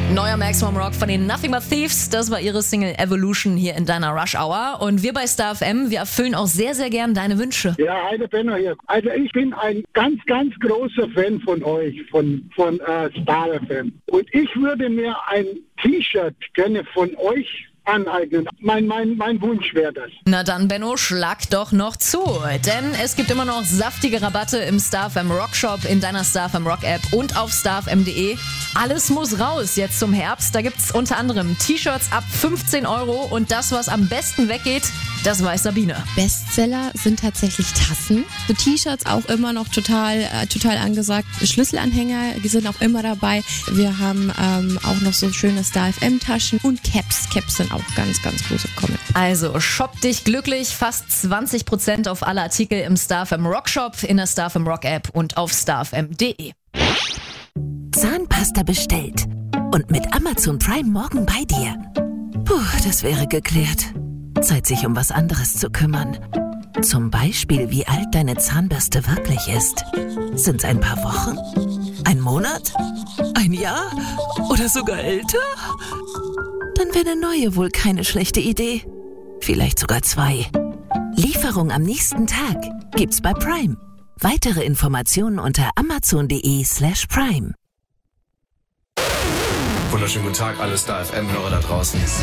Neuer Maximum Rock von den Nothing But Thieves. Das war ihre Single Evolution hier in deiner Rush Hour. Und wir bei Star FM, wir erfüllen auch sehr, sehr gern deine Wünsche. Ja, eine Benno hier. Also ich bin ein ganz, ganz großer Fan von euch, von Star FM. Und ich würde mir ein T-Shirt gerne von euch aneignen. Mein Wunsch wäre das. Na dann, Benno, schlag doch noch zu. Denn es gibt immer noch saftige Rabatte im Star FM Rock Shop, in deiner Star FM Rock App und auf starfm.de. Alles muss raus jetzt zum Herbst. Da gibt's unter anderem T-Shirts ab 15 € und das, was am besten weggeht, das weiß Sabine. Bestseller sind tatsächlich Tassen. So T-Shirts auch immer noch total angesagt. Schlüsselanhänger, die sind auch immer dabei. Wir haben auch noch so schöne Star FM Taschen und Caps. Caps sind auch ganz, ganz große Kommen. Also shop dich glücklich. Fast 20% auf alle Artikel im Star FM Rock Shop, in der Star FM Rock App und auf starfm.de. Zahnpasta bestellt und mit Amazon Prime morgen bei dir. Puh, das wäre geklärt. Zeit, sich um was anderes zu kümmern. Zum Beispiel, wie alt deine Zahnbürste wirklich ist. Sind's ein paar Wochen? Ein Monat? Ein Jahr? Oder sogar älter? Dann wäre eine neue wohl keine schlechte Idee. Vielleicht sogar 2. Lieferung am nächsten Tag gibt's bei Prime. Weitere Informationen unter amazon.de/prime. Wunderschönen guten Tag, alle Star FM-Hörer da draußen.